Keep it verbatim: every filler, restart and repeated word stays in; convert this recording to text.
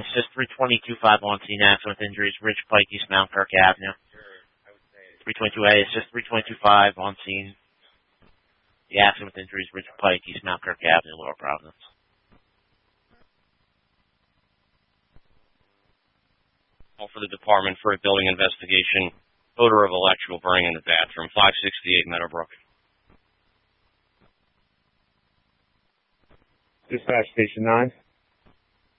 says three twenty-two five on scene, accident with injuries, Ridge Pike, East Mount Kirk Avenue. three twenty-two A, it says three twenty-two five on scene. The accident with injuries, Ridge Pike, East Mount Kirk Avenue, Lower Providence. Call for the department for a building investigation. Odor of electrical burning in the bathroom. five sixty-eight Meadowbrook. Dispatch Station nine.